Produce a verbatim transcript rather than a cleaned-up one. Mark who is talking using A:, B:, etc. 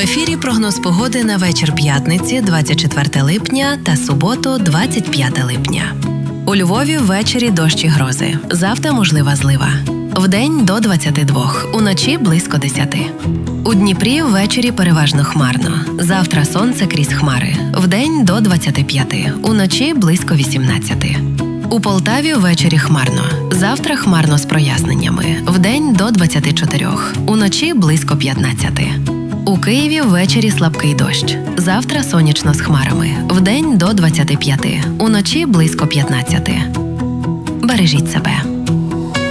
A: ефірі прогноз погоди на вечір п'ятниці, двадцять четверте липня та суботу, двадцять п'яте липня. У Львові ввечері дощ і грози. Завтра можлива злива. Вдень до двадцяти двох, уночі близько десяти. У Дніпрі ввечері переважно хмарно. Завтра сонце крізь хмари. Вдень до двадцяти п'яти, уночі близько вісімнадцяти. У Полтаві ввечері хмарно. Завтра хмарно з проясненнями. Вдень до двадцяти чотирьох, уночі близько п'ятнадцяти. У Києві ввечері слабкий дощ. Завтра сонячно з хмарами. Вдень до двадцяти п'яти, уночі близько п'ятнадцяти. Бережіть себе.